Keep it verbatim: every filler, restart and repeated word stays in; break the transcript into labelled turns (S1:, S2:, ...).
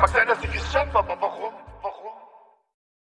S1: Mag sein, dass ich es schaffe, aber warum?